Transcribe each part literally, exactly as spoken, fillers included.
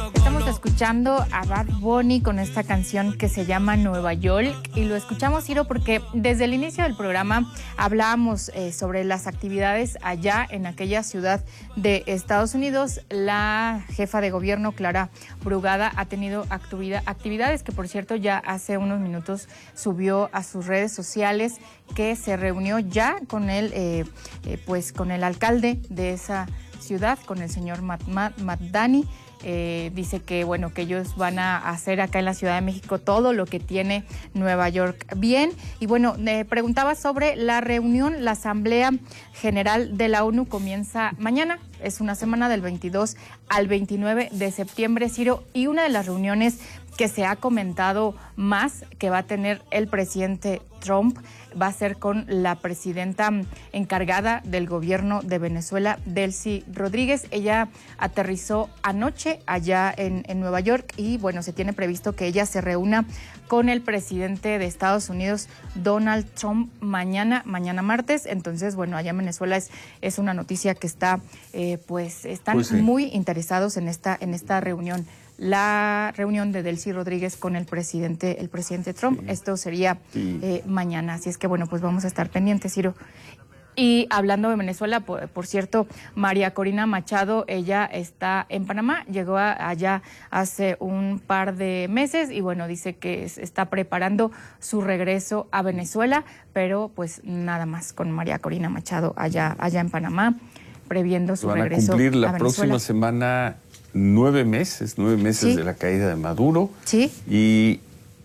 Estamos escuchando a Bad Bunny con esta canción que se llama Nueva York, y lo escuchamos, Ciro, porque desde el inicio del programa hablábamos eh, sobre las actividades allá en aquella ciudad de Estados Unidos. La jefa de gobierno, Clara Brugada, ha tenido actividad, actividades que, por cierto, ya hace unos minutos subió a sus redes sociales, que se reunió ya con el, eh, eh, pues, con el alcalde de esa ciudad, con el señor Mamdani. Eh, dice que bueno, que ellos van a hacer acá en la Ciudad de México todo lo que tiene Nueva York bien. Y bueno, me preguntaba sobre la reunión. La Asamblea General de la ONU comienza mañana, es una semana del veintidós al veintinueve de septiembre, Ciro, y una de las reuniones que se ha comentado más que va a tener el presidente Trump va a ser con la presidenta encargada del gobierno de Venezuela, Delcy Rodríguez. Ella aterrizó anoche allá en, en Nueva York, y bueno, se tiene previsto que ella se reúna con el presidente de Estados Unidos, Donald Trump, mañana, mañana martes. Entonces, bueno, allá en Venezuela es, es una noticia que está, eh, pues, están pues sí. muy interesados en esta, en esta reunión. La reunión de Delcy Rodríguez con el presidente, el presidente Trump. Sí. Esto sería sí. eh, mañana. Así es que bueno, pues vamos a estar pendientes, Ciro. Y hablando de Venezuela, por, por cierto, María Corina Machado, ella está en Panamá, llegó a, allá hace un par de meses y bueno, dice que es, está preparando su regreso a Venezuela, pero pues nada más con María Corina Machado allá, allá en Panamá, previendo su Van regreso a cumplir la a próxima semana nueve meses, nueve meses ¿Sí? de la caída de Maduro. Sí. Y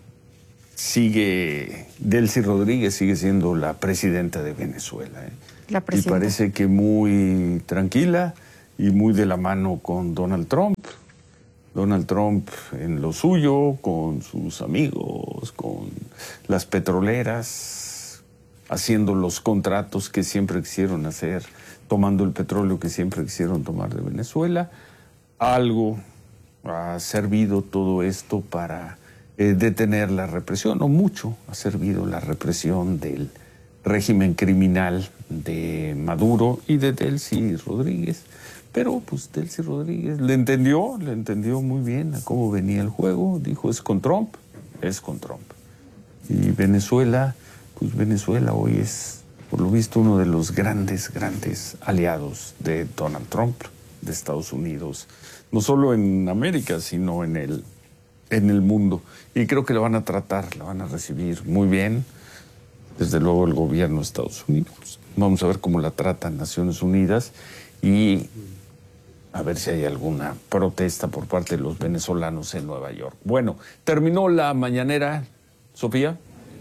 sigue, Delcy Rodríguez sigue siendo la presidenta de Venezuela. ¿eh? La presidenta. Y parece que muy tranquila y muy de la mano con Donald Trump. Donald Trump en lo suyo, con sus amigos, con las petroleras, haciendo los contratos que siempre quisieron hacer, tomando el petróleo que siempre quisieron tomar de Venezuela. Algo ha servido todo esto para eh, detener la represión, o mucho ha servido la represión del régimen criminal de Maduro y de Delcy Rodríguez. Pero pues Delcy Rodríguez le entendió, le entendió muy bien a cómo venía el juego. Dijo, es con Trump, es con Trump. Y Venezuela, pues Venezuela hoy es, por lo visto, uno de los grandes, grandes aliados de Donald Trump, de Estados Unidos, no solo en América, sino en el, en el mundo. Y creo que la van a tratar, la van a recibir muy bien, desde luego el gobierno de Estados Unidos. Vamos a ver cómo la tratan Naciones Unidas y a ver si hay alguna protesta por parte de los venezolanos en Nueva York. Bueno, terminó la mañanera, Sofía.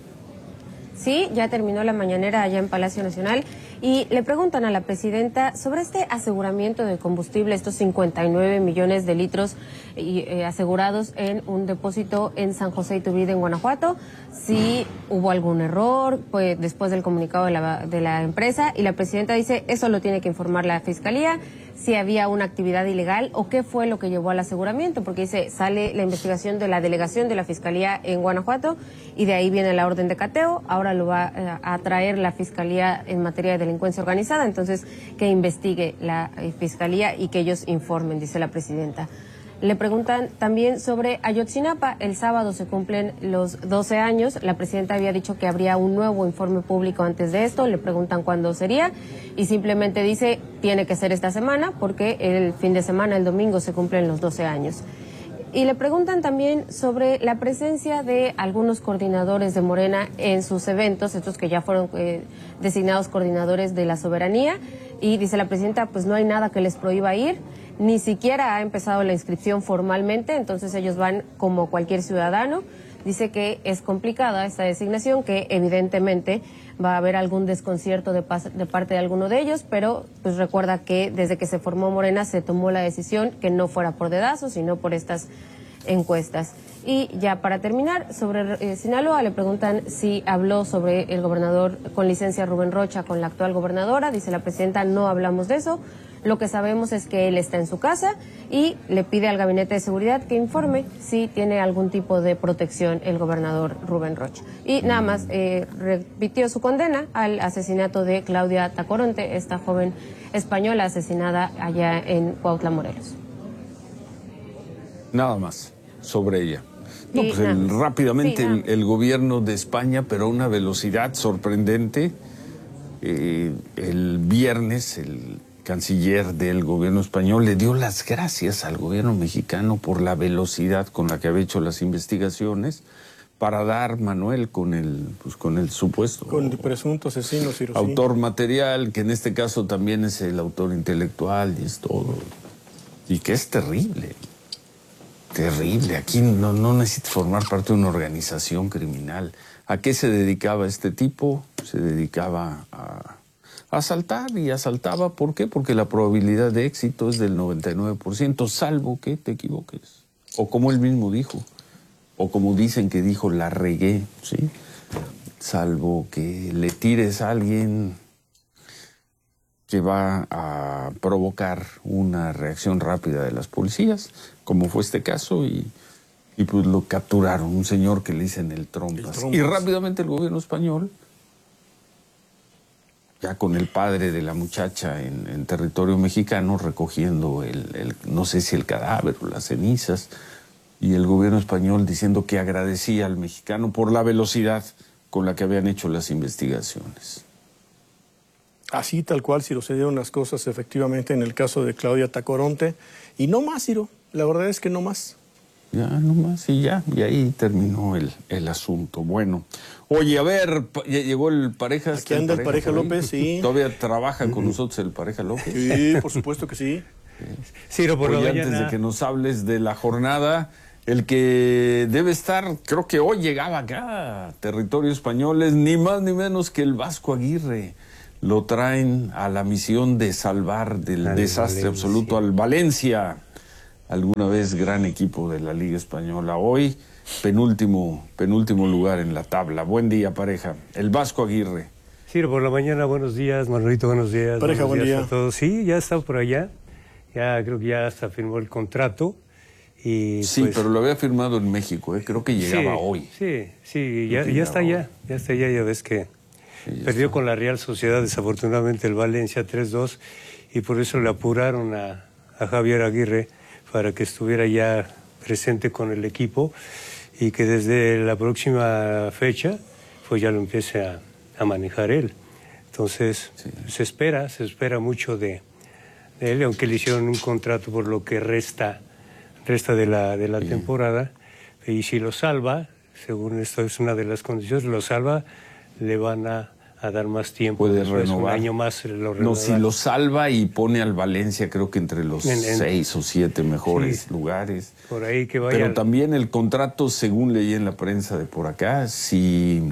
Sí, ya terminó la mañanera allá en Palacio Nacional y le preguntan a la presidenta sobre este aseguramiento de combustible, estos cincuenta y nueve millones de litros eh, asegurados en un depósito en San José Iturbide, en Guanajuato, si hubo algún error pues, después del comunicado de la, de la empresa, y la presidenta dice eso lo tiene que informar la Fiscalía, si había una actividad ilegal o qué fue lo que llevó al aseguramiento, porque dice, sale la investigación de la delegación de la Fiscalía en Guanajuato y de ahí viene la orden de cateo, ahora lo va eh, a traer la Fiscalía en materia de delincuencia organizada, entonces que investigue la eh, Fiscalía y que ellos informen, dice la presidenta. Le preguntan también sobre Ayotzinapa. El sábado se cumplen los doce años. La presidenta había dicho que habría un nuevo informe público antes de esto. Le preguntan cuándo sería y simplemente dice tiene que ser esta semana porque el fin de semana, el domingo, se cumplen los doce años. Y le preguntan también sobre la presencia de algunos coordinadores de Morena en sus eventos, estos que ya fueron eh, designados coordinadores de la soberanía. Y dice la presidenta, pues no hay nada que les prohíba ir. Ni siquiera ha empezado la inscripción formalmente, entonces ellos van como cualquier ciudadano. Dice que es complicada esta designación, que evidentemente va a haber algún desconcierto de, de parte de alguno de ellos, pero pues recuerda que desde que se formó Morena se tomó la decisión que no fuera por dedazo, sino por estas encuestas. Y ya para terminar, sobre eh, Sinaloa, le preguntan si habló sobre el gobernador con licencia Rubén Rocha con la actual gobernadora. Dice la presidenta, no hablamos de eso. Lo que sabemos es que él está en su casa y le pide al Gabinete de Seguridad que informe si tiene algún tipo de protección el gobernador Rubén Rocha. Y nada más eh, repitió su condena al asesinato de Claudia Tacoronte, esta joven española asesinada allá en Cuautla, Morelos. Nada más sobre ella. No, Sí, pues el- nada. rápidamente Sí, nada. el, el gobierno de España, pero a una velocidad sorprendente. Eh, el viernes el canciller del gobierno español le dio las gracias al gobierno mexicano por la velocidad con la que había hecho las investigaciones para dar, Manuel, con el, pues, con el supuesto Con el presunto asesino, Ciro, sí. autor material, que en este caso también es el autor intelectual y es todo. Y que es terrible. Terrible. Aquí no, no necesita formar parte de una organización criminal. ¿A qué se dedicaba este tipo? Se dedicaba a, a asaltar y asaltaba. ¿Por qué? Porque la probabilidad de éxito es del noventa y nueve por ciento, salvo que te equivoques. O como él mismo dijo, o como dicen que dijo, la regué, ¿sí? Salvo que le tires a alguien que va a provocar una reacción rápida de las policías, como fue este caso, y, y pues lo capturaron, un señor que le dicen el Trompas. El Trompas. Y rápidamente el gobierno español, ya con el padre de la muchacha en, en territorio mexicano, recogiendo el, el, no sé si el cadáver o las cenizas, y el gobierno español diciendo que agradecía al mexicano por la velocidad con la que habían hecho las investigaciones. Así tal cual, Ciro, se dieron las cosas efectivamente en el caso de Claudia Tacoronte. Y no más, Ciro, la verdad es que no más. Ya, nomás, y ya, y ahí terminó el, el asunto. Bueno, oye, a ver, pa- ya llegó el Pareja. Aquí ¿Está anda el Pareja por ahí? López, sí. ¿Todavía trabaja con nosotros el Pareja López? Sí, por supuesto que sí. Ciro, por la Oye, mañana. antes de que nos hables de la jornada, el que debe estar, creo que hoy llegaba acá, a territorio español, es ni más ni menos que el Vasco Aguirre. Lo traen a la misión de salvar del Al desastre Valencia. absoluto al Valencia. Alguna vez gran equipo de la Liga Española. Hoy, penúltimo, penúltimo lugar en la tabla. Buen día, Pareja. El Vasco Aguirre. Ciro, por la mañana, buenos días. Manolito, buenos días. Pareja, buenos buen días día. a todos. Sí, ya está por allá. Ya creo que ya hasta firmó el contrato. Y Sí, pues, pero lo había firmado en México, ¿eh? Creo que llegaba sí, hoy. Sí, sí, ya, Creo que ya está llegaba allá. Ya está allá, ya ves que Sí, ya perdió está. con la Real Sociedad, desafortunadamente, el Valencia tres dos. Y por eso le apuraron a, a Javier Aguirre para que estuviera ya presente con el equipo y que desde la próxima fecha pues ya lo empiece a, a manejar él. Entonces Sí. se espera, se espera mucho de, de él, aunque le hicieron un contrato por lo que resta, resta de la, de la Sí. temporada. Y si lo salva, según esto es una de las condiciones, lo salva, le van a, a dar más tiempo. Puede Después, renovar. Un año más lo No, renovarán. si lo salva y pone al Valencia, creo que entre los En- en- seis o siete mejores Sí. lugares. Por ahí que vaya. Pero también el contrato, según leí en la prensa de por acá, si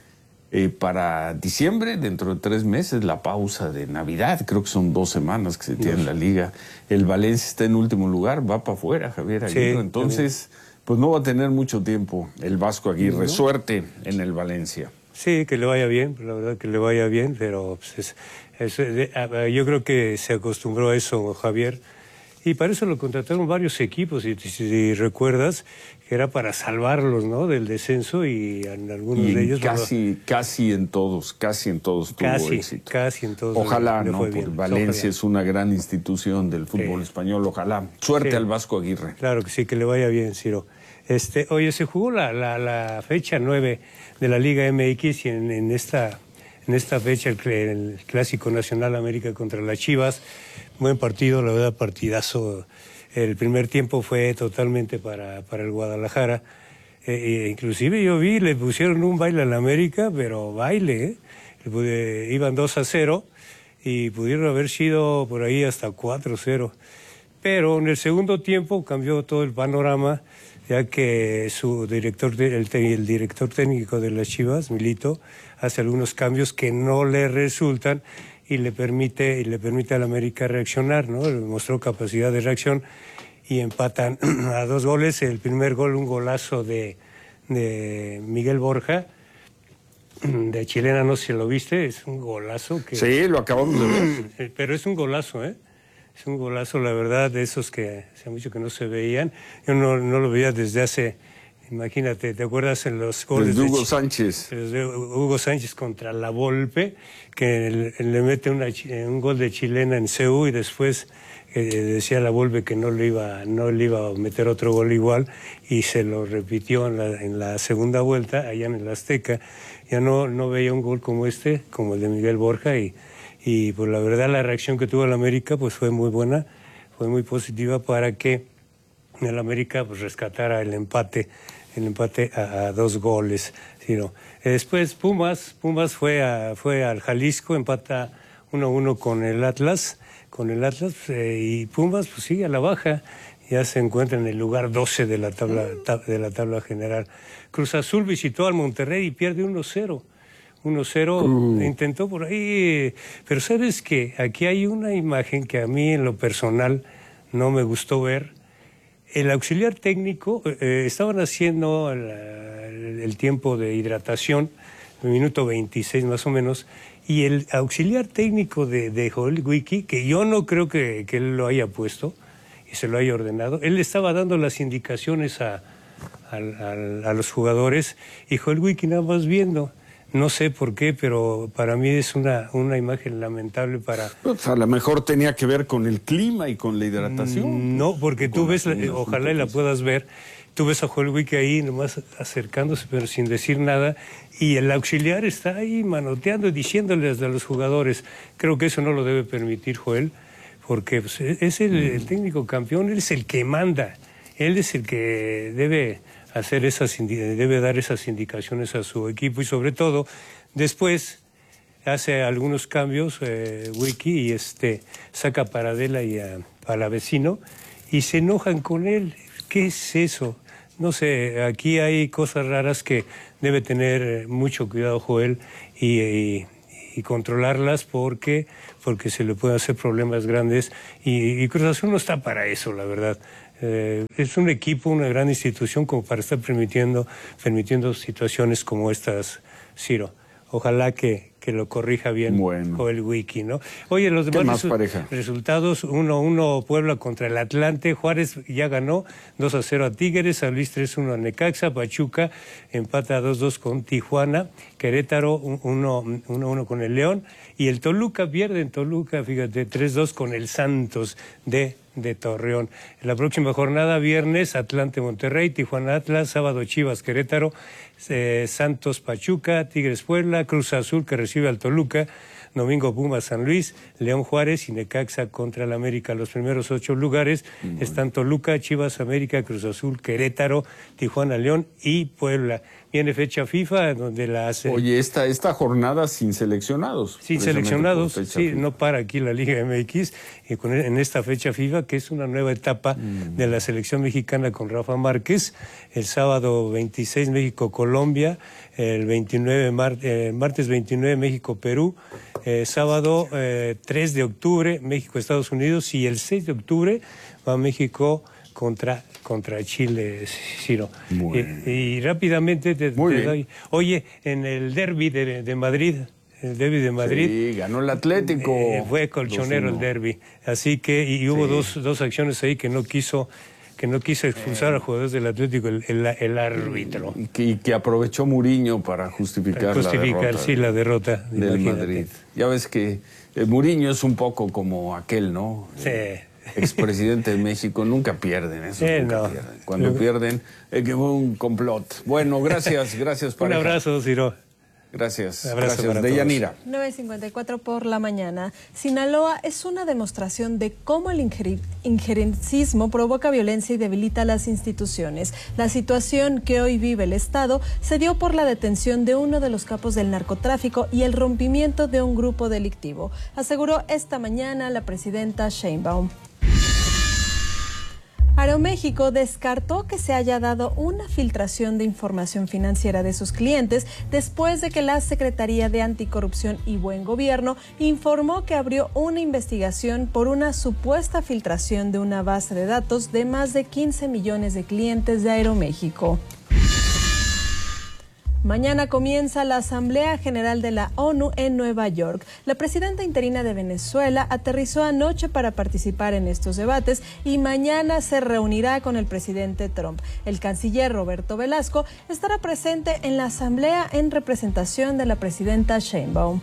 eh, para diciembre, dentro de tres meses, la pausa de Navidad, creo que son dos semanas que se tiene en la liga, el Valencia está en último lugar, va para afuera, Javier Sí, Aguirre. Entonces, pues no va a tener mucho tiempo el Vasco Aguirre. Suerte en el Valencia. Sí, que le vaya bien, la verdad que le vaya bien, pero pues, es, es, eh, eh, yo creo que se acostumbró a eso Javier, y para eso lo contrataron varios equipos, y si, si recuerdas, que era para salvarlos, ¿no?, del descenso, y en algunos Y de en ellos... casi, casi en todos, casi en todos tuvo Casi, éxito. casi en todos Ojalá, le ¿no? fue Porque bien. Valencia Ojalá. es una gran institución del fútbol Sí. español. Ojalá. Suerte Sí. al Vasco Aguirre. Claro que sí, que le vaya bien, Ciro. Este, oye, se jugó la, la, la fecha nueve de la Liga M X y en, en esta en esta fecha el, cl- el Clásico Nacional América contra las Chivas. Buen partido, la verdad, partidazo. El primer tiempo fue totalmente para, para el Guadalajara. Eh, eh, inclusive yo vi, le pusieron un baile al América, pero baile, ¿eh? Le pude- iban dos a cero y pudieron haber sido por ahí hasta cuatro cero. Pero en el segundo tiempo cambió todo el panorama, ya que su director, de- el, te- el director técnico de las Chivas, Milito, hace algunos cambios que no le resultan y le permite, y le permite al América reaccionar, ¿no? Le mostró capacidad de reacción y empatan a dos goles. El primer gol, un golazo de, de Miguel Borja, de chilena, no sé si lo viste, es un golazo que... Sí, lo acabamos de ver. Eh, Pero es un golazo, ¿eh? Es un golazo, la verdad, de esos que hace mucho que no se veían. Yo no, no lo veía desde hace Imagínate, ¿te acuerdas en los goles de Hugo de Sánchez? De Hugo Sánchez contra la Volpe, que le, le mete una, un gol de chilena en C U y después eh, decía la Volpe que no le iba no le iba a meter otro gol igual y se lo repitió en la, en la segunda vuelta allá en el Azteca. Ya no, no veía un gol como este, como el de Miguel Borja y, y pues la verdad la reacción que tuvo el América pues fue muy buena, fue muy positiva para que el América pues rescatara el empate el empate a, a dos goles. ¿Sí, no? Después Pumas, Pumas fue a, fue al Jalisco, empata uno a uno con el Atlas, con el Atlas eh, y Pumas pues sigue a la baja, ya se encuentra en el lugar doce de la tabla tab, de la tabla general. Cruz Azul visitó al Monterrey y pierde uno cero. uno cero, uh. intentó por ahí, pero sabes que aquí hay una imagen que a mí en lo personal no me gustó ver. El auxiliar técnico, eh, estaban haciendo el, el, el tiempo de hidratación, el minuto veintiséis más o menos, y el auxiliar técnico de, de Joel Wiki, que yo no creo que, que él lo haya puesto y se lo haya ordenado, él estaba dando las indicaciones a, a, a, a los jugadores y Joel Wiki nada más viendo. No sé por qué, pero para mí es una, una imagen lamentable para... Pues a lo mejor tenía que ver con el clima y con la hidratación. No, porque tú ves, la, ojalá y la puedas ver, tú ves a Joel Wiki ahí nomás acercándose pero sin decir nada y el auxiliar está ahí manoteando y diciéndoles a los jugadores. Creo que eso no lo debe permitir Joel, porque pues, es el, el técnico campeón, él es el que manda, él es el que debe... hacer esas debe dar esas indicaciones a su equipo y sobre todo después hace algunos cambios eh, Wiki y este saca a Paradela y a, a la vecino y se enojan con él. ¿Qué es eso? No sé, aquí hay cosas raras que debe tener mucho cuidado Joel y, y, y controlarlas porque porque se le pueden hacer problemas grandes y, y Cruz Azul no está para eso, la verdad. Eh, es un equipo, una gran institución como para estar permitiendo, permitiendo situaciones como estas, Ciro. Ojalá que, que lo corrija bien bueno. Joel Wiki, ¿no? Oye, los demás resu resultados, uno a uno Puebla contra el Atlante, Juárez ya ganó dos a cero a Tigres, San Luis tres a uno a Necaxa, Pachuca empata dos a dos con Tijuana, Querétaro uno a uno con el León y el Toluca pierde en Toluca, fíjate, tres a dos con el Santos de de Torreón. En la próxima jornada, viernes, Atlante Monterrey, Tijuana Atlas, sábado Chivas Querétaro, eh, Santos Pachuca, Tigres Puebla, Cruz Azul que recibe al Toluca, domingo Pumas San Luis, León Juárez y Necaxa contra el América. Los primeros ocho lugares uh-huh. están Toluca, Chivas América, Cruz Azul, Querétaro, Tijuana León y Puebla. Viene fecha FIFA donde la hace... Oye, esta, esta jornada sin seleccionados. Sin seleccionados, sí, FIFA. No para aquí la Liga M X y con, en esta fecha FIFA que es una nueva etapa mm. de la selección mexicana con Rafa Márquez. El sábado veintiséis México-Colombia, el veintinueve mar, eh, martes veintinueve México-Perú, eh, sábado eh, tres de octubre México-Estados Unidos y el seis de octubre va México contra contra Chile, Ciro. Bueno. Y, y rápidamente te, te doy. Oye, en el derbi de, de Madrid, el derbi de Madrid. Sí, ganó el Atlético. Eh, fue colchonero el derbi. Así que, y, y hubo sí. dos, dos acciones ahí que no quiso, que no quiso expulsar eh. a jugadores del Atlético, el, el, el árbitro. Y que, y que aprovechó Mourinho para justificar, para justificar la derrota. sí, la derrota del Madrid. Ya ves que eh, Mourinho es un poco como aquel, ¿no? Sí. Eh, expresidente de México, nunca pierden eso. Eh, nunca no. pierden. Cuando pierden, es que fue un complot. Bueno, gracias, gracias pareja. Un abrazo, Ciro. Gracias, un abrazo gracias. Deyanira. nueve cincuenta y cuatro por la mañana. Sinaloa es una demostración de cómo el injer injerencismo provoca violencia y debilita las instituciones. La situación que hoy vive el Estado se dio por la detención de uno de los capos del narcotráfico y el rompimiento de un grupo delictivo, aseguró esta mañana la presidenta Sheinbaum. Aeroméxico descartó que se haya dado una filtración de información financiera de sus clientes después de que la Secretaría de Anticorrupción y Buen Gobierno informó que abrió una investigación por una supuesta filtración de una base de datos de más de quince millones de clientes de Aeroméxico. Mañana comienza la Asamblea General de la ONU en Nueva York. La presidenta interina de Venezuela aterrizó anoche para participar en estos debates y mañana se reunirá con el presidente Trump. El canciller Roberto Velasco estará presente en la Asamblea en representación de la presidenta Sheinbaum.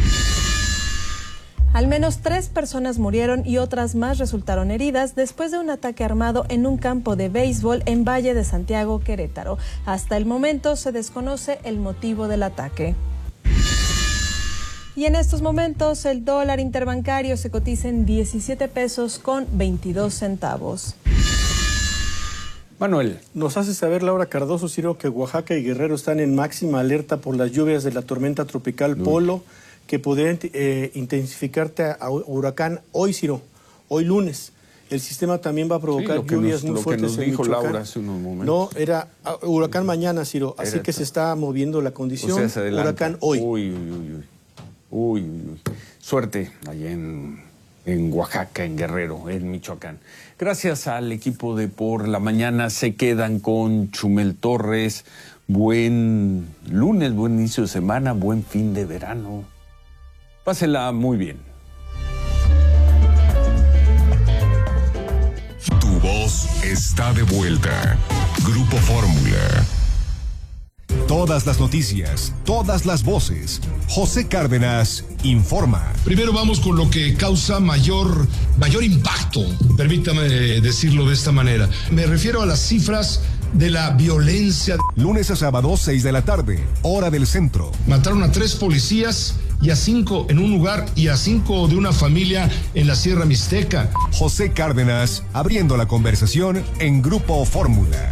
Al menos tres personas murieron y otras más resultaron heridas después de un ataque armado en un campo de béisbol en Valle de Santiago, Querétaro. Hasta el momento se desconoce el motivo del ataque. Y en estos momentos el dólar interbancario se cotiza en diecisiete pesos con veintidós centavos. Manuel. Nos hace saber Laura Cardoso, Ciro, que Oaxaca y Guerrero están en máxima alerta por las lluvias de la tormenta tropical Uy. Polo, que podría eh, intensificarte a, a huracán hoy, Ciro, hoy lunes. El sistema también va a provocar sí, lluvias nos, muy fuertes lo que nos en dijo Michoacán. Laura hace unos momentos. No, era uh, huracán mañana, Ciro, así era que se está moviendo la condición. O sea, se adelanta. Huracán hoy. Uy, uy, uy, uy. Uy, uy, uy. Suerte allá en, en Oaxaca, en Guerrero, en Michoacán. Gracias al equipo de Por la Mañana. Se quedan con Chumel Torres. Buen lunes, buen inicio de semana, buen fin de verano. Pásela muy bien. Tu voz está de vuelta. Grupo Fórmula. Todas las noticias, todas las voces. José Cárdenas informa. Primero vamos con lo que causa mayor, mayor impacto, permítame decirlo de esta manera. Me refiero a las cifras de la violencia. Lunes a sábado, seis de la tarde, hora del centro. Mataron a tres policías y a cinco en un lugar y a cinco de una familia en la Sierra Mixteca. José Cárdenas, abriendo la conversación en Grupo Fórmula.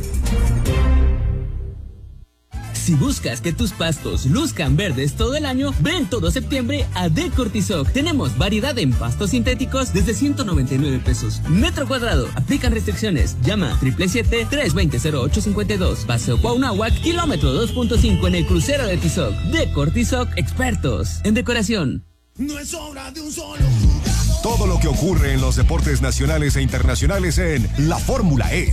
Si buscas que tus pastos luzcan verdes todo el año, ven todo septiembre a Decortisoc. Tenemos variedad en pastos sintéticos desde ciento noventa y nueve pesos metro cuadrado. Aplican restricciones. Llama siete siete siete, tres dos cero, cero ocho cinco dos. Paseo Cuauhnáhuac, kilómetro dos punto cinco en el crucero de Tizoc. Decortisoc, expertos en decoración. No es obra de un solo jugador. Todo lo que ocurre en los deportes nacionales e internacionales en La Fórmula E.